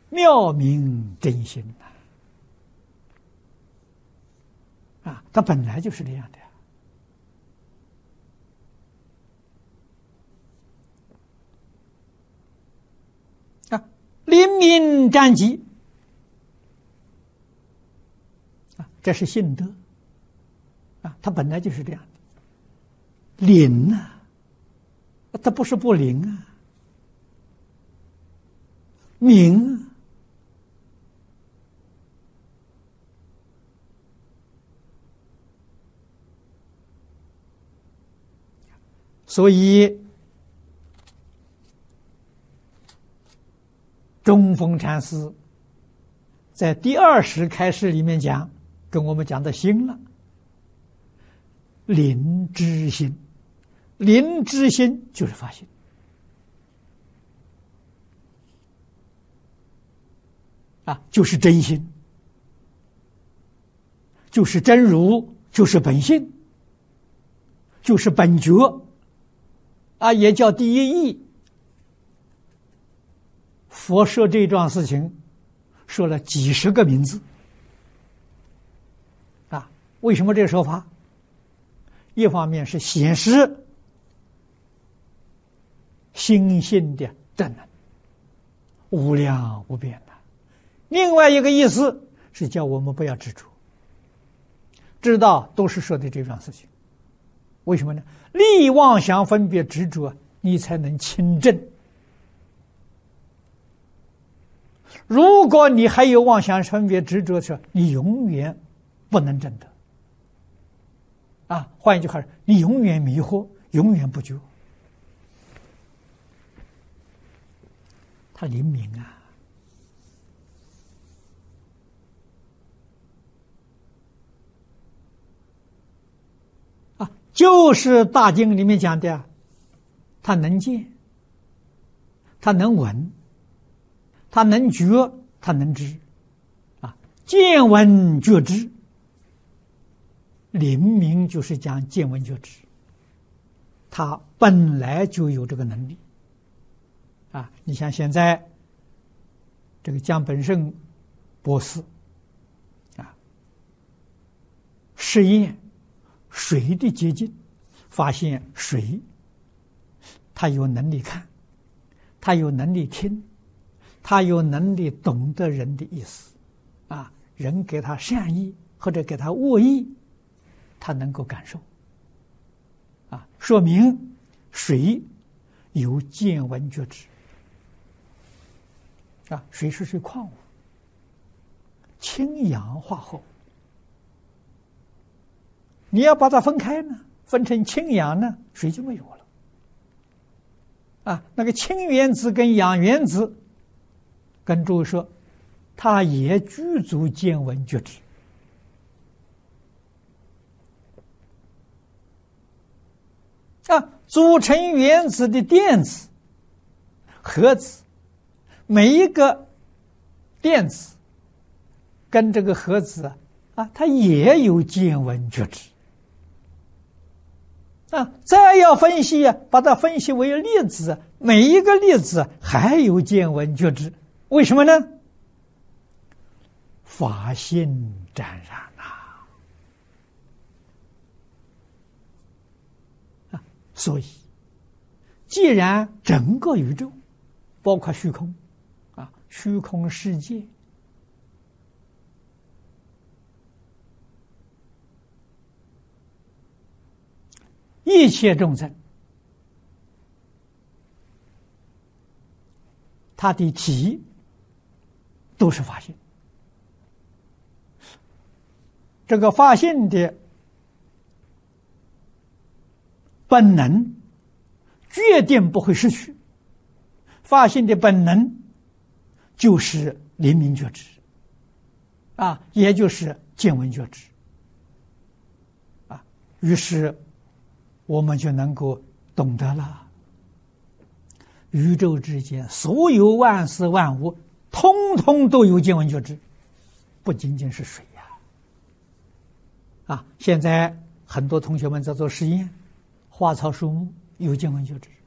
妙明真心啊，它本来就是这样的啊。灵明湛寂啊，这是性德啊，它本来就是这样的。灵啊，它不是不灵啊，明啊。所以，中峰禅师在第20开示里面讲，跟我们讲的心了，灵知心，灵知心就是发心啊，就是真心，就是真如，就是本性，就是本觉。啊，也叫第一义。佛说这桩事情，说了几十个名字。啊，为什么这个说法？一方面是显示心性的正能，无量无边的；另外一个意思是叫我们不要执着，知道都是说的这桩事情。为什么呢？立妄想分别执着，你才能清正。如果你还有妄想分别执着的时候，你永远不能证得。啊，换一句话，你永远迷惑，永远不觉。他灵明啊。就是大经里面讲的，他能见，他能闻，他能觉，他能知，啊，见闻觉知，灵明就是讲见闻觉知，他本来就有这个能力，啊，你像现在这个江本胜博士，啊，实验水的结晶，发现水它有能力看，它有能力听，它有能力懂得人的意思啊，人给他善意或者给他恶意，他能够感受啊，说明水有见闻觉知啊，水是属于矿物，氢氧化合物。你要把它分开呢，分成氢氧呢，水就没有了。啊，那个氢原子跟氧原子，跟诸位说，它也具足见闻觉知。啊，组成原子的电子、核子，每一个电子跟这个核子啊，它也有见闻觉知。啊，再要分析啊，把它分析为粒子，每一个粒子还有见闻觉知，为什么呢？法性沾染啊！所以，既然整个宇宙，包括虚空，啊，虚空世界，一切众生，他的体都是法性。这个法性的本能决定不会失去，法性的本能就是灵明觉知啊，也就是见闻觉知啊，于是我们就能够懂得了，宇宙之间所有万事万物，通通都有见闻觉知，不仅仅是水呀！啊，现在很多同学们在做实验，花草树木有见闻觉知，